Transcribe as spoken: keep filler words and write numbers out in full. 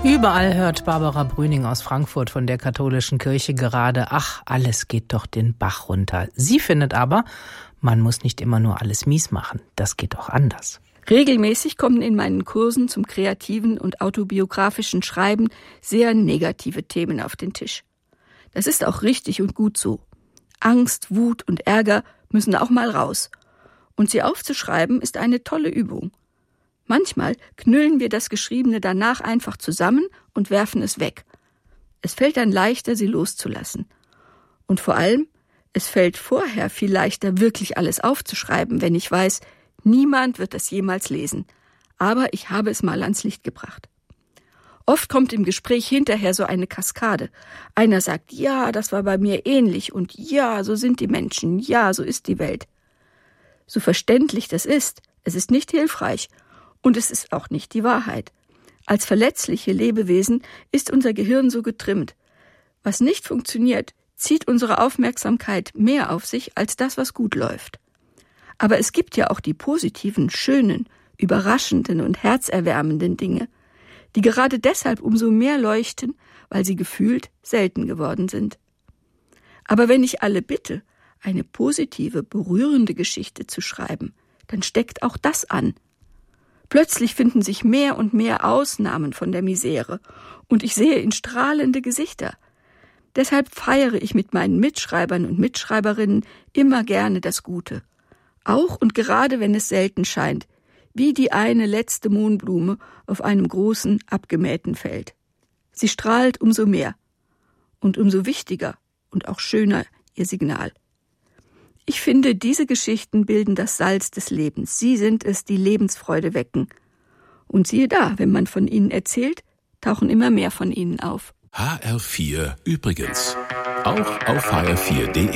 Überall hört Barbara Brüning aus Frankfurt von der katholischen Kirche gerade, ach, alles geht doch den Bach runter. Sie findet aber, man muss nicht immer nur alles mies machen. Das geht auch anders. Regelmäßig kommen in meinen Kursen zum kreativen und autobiografischen Schreiben sehr negative Themen auf den Tisch. Das ist auch richtig und gut so. Angst, Wut und Ärger müssen auch mal raus. Und sie aufzuschreiben ist eine tolle Übung. Manchmal knüllen wir das Geschriebene danach einfach zusammen und werfen es weg. Es fällt dann leichter, sie loszulassen. Und vor allem, es fällt vorher viel leichter, wirklich alles aufzuschreiben, wenn ich weiß, niemand wird das jemals lesen. Aber ich habe es mal ans Licht gebracht. Oft kommt im Gespräch hinterher so eine Kaskade. Einer sagt, ja, das war bei mir ähnlich und ja, so sind die Menschen, ja, so ist die Welt. So verständlich das ist, es ist nicht hilfreich. Und es ist auch nicht die Wahrheit. Als verletzliche Lebewesen ist unser Gehirn so getrimmt. Was nicht funktioniert, zieht unsere Aufmerksamkeit mehr auf sich als das, was gut läuft. Aber es gibt ja auch die positiven, schönen, überraschenden und herzerwärmenden Dinge, die gerade deshalb umso mehr leuchten, weil sie gefühlt selten geworden sind. Aber wenn ich alle bitte, eine positive, berührende Geschichte zu schreiben, dann steckt auch das an. Plötzlich finden sich mehr und mehr Ausnahmen von der Misere und ich sehe in strahlende Gesichter. Deshalb feiere ich mit meinen Mitschreibern und Mitschreiberinnen immer gerne das Gute. Auch und gerade wenn es selten scheint, wie die eine letzte Mohnblume auf einem großen, abgemähten Feld. Sie strahlt umso mehr und umso wichtiger und auch schöner ihr Signal. Ich finde, diese Geschichten bilden das Salz des Lebens. Sie sind es, die Lebensfreude wecken. Und siehe da, wenn man von ihnen erzählt, tauchen immer mehr von ihnen auf. H R vier übrigens. Auch auf h r vier punkt d e.